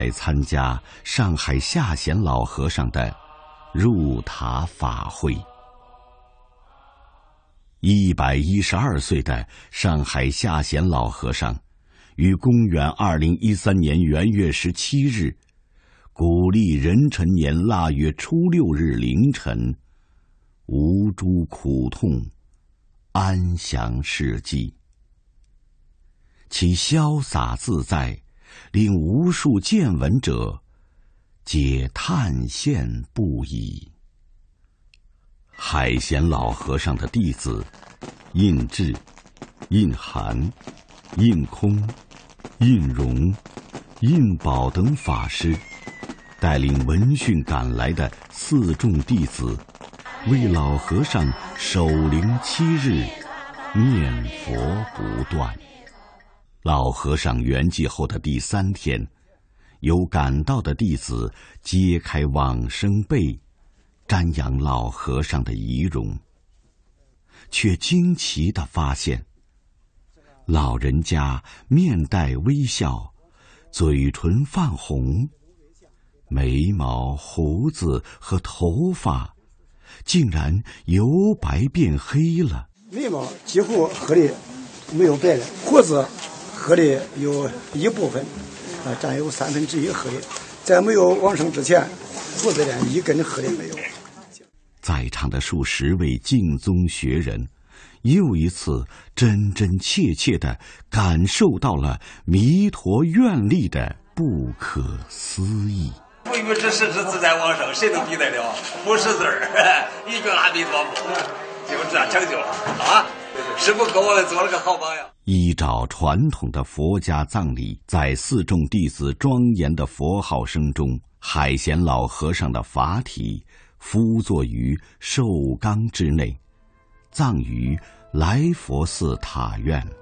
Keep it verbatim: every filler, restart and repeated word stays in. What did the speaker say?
来参加上海下贤老和尚的入塔法会。一百一十二岁的上海下贤老和尚，于公元二零一三年元月十七日，古历壬辰年腊月初六日凌晨，无诸苦痛，安详世际。其潇洒自在，令无数见闻者皆叹羡不已。海贤老和尚的弟子印智、印涵、印空、印容、印宝等法师，带领闻讯赶来的四众弟子，为老和尚守灵七日，念佛不断。老和尚圆寂后的第三天，有赶到的弟子揭开往生被，瞻仰老和尚的遗容，却惊奇地发现，老人家面带微笑，嘴唇泛红，眉毛、胡子和头发竟然由白变黑了。 眉毛几乎黑的没有白了，胡子黑的有一部分，啊，占有三分之一黑的。在没有往生之前，胡子连一根黑的没有。 在场的数十位净宗学人，又一次真真切切地感受到了弥陀愿力的不可思议。 不与之实之自在往生，谁能比得了？不识字儿，一个阿弥陀佛，就这样成就了啊！师父给我们做了个好榜样。 依照传统的佛家葬礼，在四众弟子庄严的佛号声中，海贤老和尚的法体敷坐于寿缸之内，葬于来佛寺塔院。